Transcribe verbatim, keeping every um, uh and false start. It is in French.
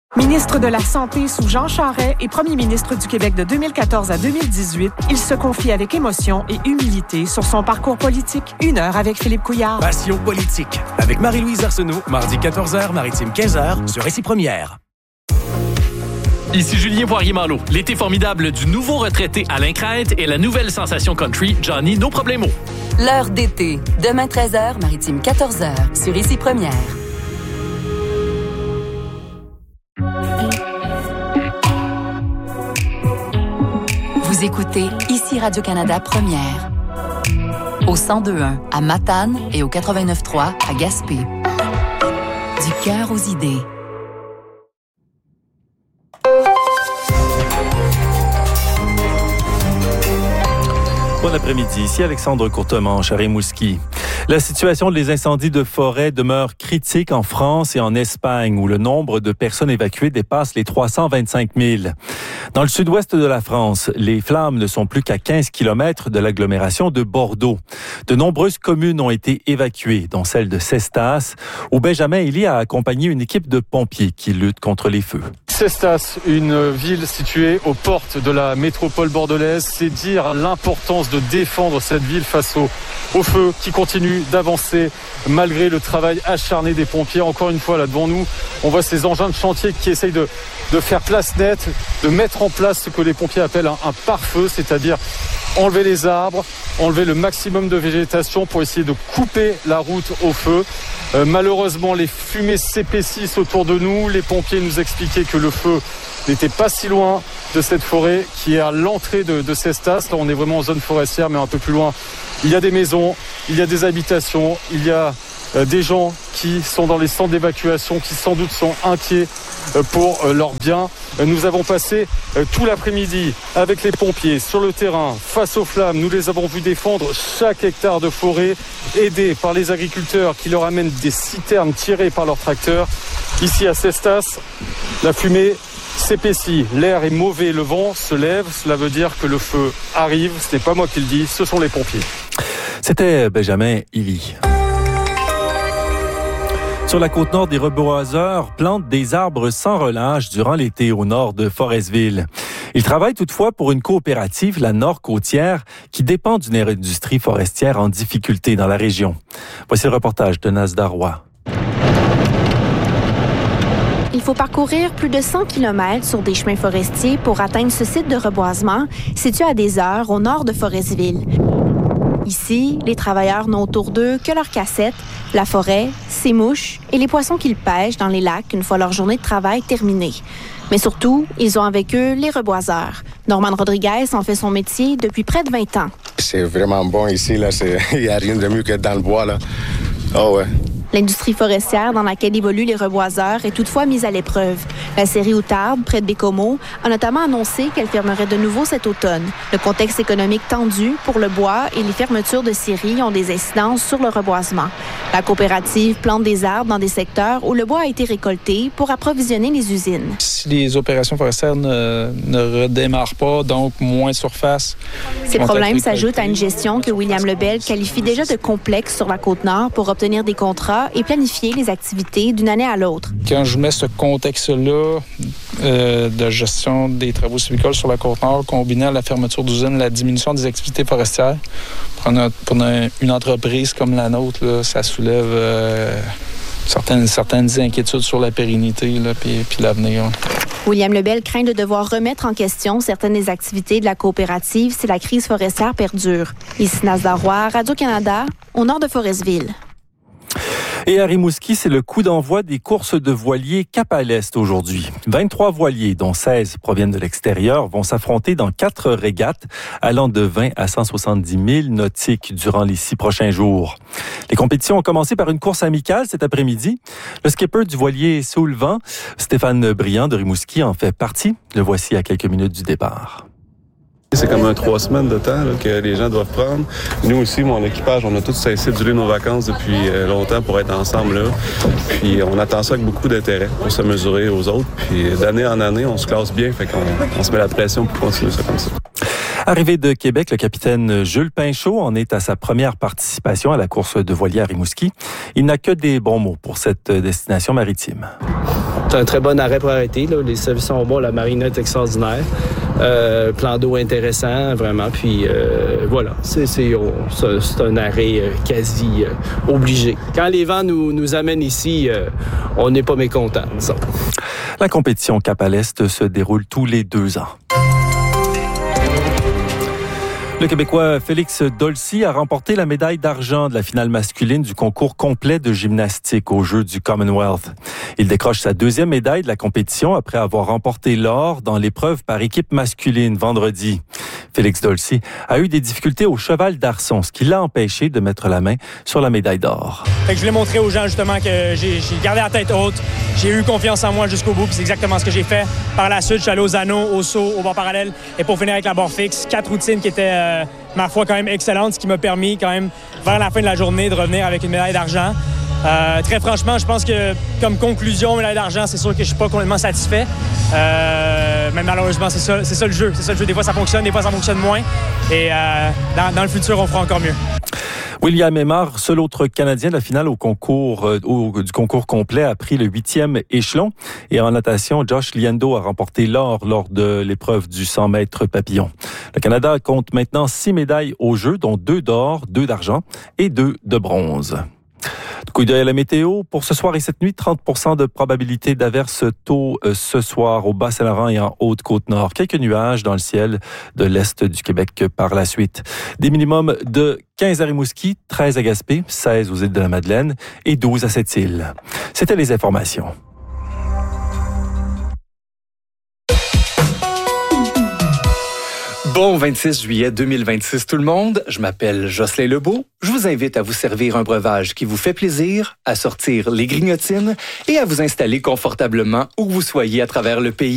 Ministre de la Santé sous Jean Charest et premier ministre du Québec de deux mille quatorze à deux mille dix-huit, il se confie avec émotion et humilité sur son parcours politique. Une heure avec Philippe Couillard. Passion politique avec Marie-Louise Arsenault, mardi quatorze heures, Maritime quinze heures, sur Récit Première. Ici Julien Poirier-Malo. L'été formidable du nouveau retraité Alain Crête et la nouvelle sensation country Johnny No Problemo. L'heure d'été. Demain treize heures, Maritime quatorze heures, sur Récit Première. Vous écoutez ici Radio-Canada Première. Au cent deux point un à Matane et au quatre-vingt-neuf point trois à Gaspé. Du cœur aux idées. Bon après-midi, ici Alexandre Courtemanche à Rimouski. La situation des incendies de forêt demeure critique en France et en Espagne, où le nombre de personnes évacuées dépasse les trois cent vingt-cinq mille. Dans le sud-ouest de la France, les flammes ne sont plus qu'à quinze kilomètres de l'agglomération de Bordeaux. De nombreuses communes ont été évacuées, dont celle de Cestas, où Benjamin Elie a accompagné une équipe de pompiers qui lutte contre les feux. Cestas, une ville située aux portes de la métropole bordelaise, c'est dire l'importance de défendre cette ville face au, au feu qui continue d'avancer malgré le travail acharné des pompiers. Encore une fois, là devant nous, on voit ces engins de chantier qui essayent de, de faire place nette, de mettre en place ce que les pompiers appellent un, un pare-feu, c'est-à-dire enlever les arbres, enlever le maximum de végétation pour essayer de couper la route au feu. Euh, malheureusement, les fumées s'épaississent autour de nous. Les pompiers nous expliquaient que le feu n'était pas si loin de cette forêt qui est à l'entrée de, de Cestas. Là, on est vraiment en zone forestière, mais un peu plus loin. Il y a des maisons, il y a des habitations, il y a euh, des gens qui sont dans les centres d'évacuation, qui sans doute sont inquiets euh, pour euh, leurs biens. Euh, nous avons passé euh, tout l'après-midi avec les pompiers sur le terrain, face aux flammes. Nous les avons vus défendre chaque hectare de forêt, aidés par les agriculteurs qui leur amènent des citernes tirées par leurs tracteurs. Ici à Cestas, la fumée s'épaissit, l'air est mauvais, le vent se lève, cela veut dire que le feu arrive. Ce n'est pas moi qui le dis, ce sont les pompiers. C'était Benjamin Elie. Sur la côte nord, des reboiseurs plantent des arbres sans relâche durant l'été au nord de Forestville. Ils travaillent toutefois pour une coopérative, la Nord-Côtière, qui dépend d'une industrie forestière en difficulté dans la région. Voici le reportage de Nazda Roy. Il faut parcourir plus de cent kilomètres sur des chemins forestiers pour atteindre ce site de reboisement situé à des heures au nord de Forestville. Ici, les travailleurs n'ont autour d'eux que leurs cassettes, la forêt, ses mouches et les poissons qu'ils pêchent dans les lacs une fois leur journée de travail terminée. Mais surtout, ils ont avec eux les reboiseurs. Norman Rodriguez en fait son métier depuis près de vingt ans. C'est vraiment bon ici, là. Il n'y a rien de mieux que dans le bois, là. Oh ouais. L'industrie forestière dans laquelle évoluent les reboiseurs est toutefois mise à l'épreuve. La scierie Outarde, près de Bécomo, a notamment annoncé qu'elle fermerait de nouveau cet automne. Le contexte économique tendu pour le bois et les fermetures de scieries ont des incidences sur le reboisement. La coopérative plante des arbres dans des secteurs où le bois a été récolté pour approvisionner les usines. Si les opérations forestières ne, ne redémarrent pas, donc moins de surface. Ces problèmes s'ajoutent à une gestion que William Lebel qualifie déjà de complexe sur la Côte-Nord pour obtenir des contrats et planifier les activités d'une année à l'autre. Quand je mets ce contexte-là euh, de gestion des travaux sylvicoles sur la Côte-Nord, combiné à la fermeture d'usines, la diminution des activités forestières, pour une, pour une entreprise comme la nôtre, là, ça soulève euh, certaines, certaines inquiétudes sur la pérennité et l'avenir. Là. William Lebel craint de devoir remettre en question certaines des activités de la coopérative si la crise forestière perdure. Ici Nazda Roy, Radio-Canada, au nord de Forestville. Et à Rimouski, c'est le coup d'envoi des courses de voiliers Cap à l'Est aujourd'hui. vingt-trois voiliers, dont seize proviennent de l'extérieur, vont s'affronter dans quatre régates allant de vingt à cent soixante-dix milles nautiques durant les six prochains jours. Les compétitions ont commencé par une course amicale cet après-midi. Le skipper du voilier Sous le vent, Stéphane Briand de Rimouski, en fait partie. Le voici à quelques minutes du départ. C'est comme un trois semaines de temps là, que les gens doivent prendre. Nous aussi, mon équipage, on a tous cédulé nos vacances depuis euh, longtemps pour être ensemble là. Puis on attend ça avec beaucoup d'intérêt pour se mesurer aux autres. Puis d'année en année, on se classe bien, fait qu'on on se met la pression pour continuer ça comme ça. Arrivé de Québec, le capitaine Jules Pinchot en est à sa première participation à la course de voilier à Rimouski. Il n'a que des bons mots pour cette destination maritime. C'est un très bon arrêt pour arrêter. Là. Les services sont bons, la marina est extraordinaire. Euh, plan d'eau intéressant, vraiment. Puis euh, voilà, c'est, c'est, oh, c'est, c'est un arrêt euh, quasi euh, obligé. Quand les vents nous, nous amènent ici, euh, on n'est pas mécontents, disons. La compétition Cap à l'Est se déroule tous les deux ans. Le Québécois Félix Dolcy a remporté la médaille d'argent de la finale masculine du concours complet de gymnastique aux Jeux du Commonwealth. Il décroche sa deuxième médaille de la compétition après avoir remporté l'or dans l'épreuve par équipe masculine vendredi. Félix Dolcy a eu des difficultés au cheval d'arçon, ce qui l'a empêché de mettre la main sur la médaille d'or. Fait que je voulais montrer aux gens justement que j'ai, j'ai gardé la tête haute, j'ai eu confiance en moi jusqu'au bout, puis c'est exactement ce que j'ai fait. Par la suite, je suis allé aux anneaux, au saut, au bord parallèle, et pour finir avec la barre fixe, quatre routines qui étaient, euh, ma foi, quand même excellentes, ce qui m'a permis quand même, vers la fin de la journée, de revenir avec une médaille d'argent. Euh, très franchement, je pense que comme conclusion, médaille d'argent, c'est sûr que je suis pas complètement satisfait. Euh, mais malheureusement, c'est ça, c'est ça le jeu. C'est ça le jeu. Des fois, ça fonctionne, des fois, ça fonctionne moins. Et euh, dans, dans le futur, on fera encore mieux. William Aymar, seul autre Canadien de la finale au concours euh, au, du concours complet, a pris le huitième échelon. Et en natation, Josh Liendo a remporté l'or lors de l'épreuve du cent mètres papillon. Le Canada compte maintenant six médailles aux Jeux, dont deux d'or, deux d'argent et deux de bronze. Coup d'œil à la météo. Pour ce soir et cette nuit, trente pour cent de probabilité d'averse tôt euh, ce soir au Bas-Saint-Laurent et en Haute-Côte-Nord. Quelques nuages dans le ciel de l'Est du Québec par la suite. Des minimums de quinze à Rimouski, treize à Gaspé, seize aux îles de la Madeleine et douze à Sept-Îles. C'était les informations. Bon vingt-six juillet deux mille vingt-six tout le monde, je m'appelle Jocelyn Lebeau. Je vous invite à vous servir un breuvage qui vous fait plaisir, à sortir les grignotines et à vous installer confortablement où que vous soyez à travers le pays.